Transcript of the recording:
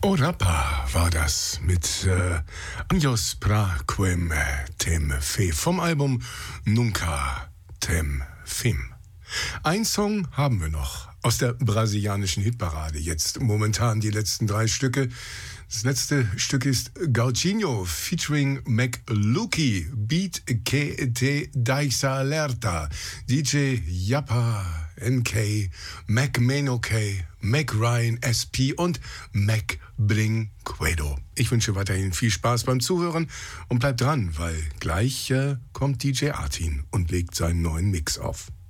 Orapa war das mit Anjos pra quem tem fe vom Album Nunca tem fim. Ein Song haben wir noch aus der brasilianischen Hitparade. Jetzt momentan die letzten 3 Stücke. Das letzte Stück ist Gauchinho featuring Mac Luki, Beat que te Daisa Alerta, DJ Yappa, NK, Mac Menoke, Mac Ryan SP und Mac Brinquedo. Ich wünsche weiterhin viel Spaß beim Zuhören und bleibt dran, weil gleich kommt DJ Artin und legt seinen neuen Mix auf.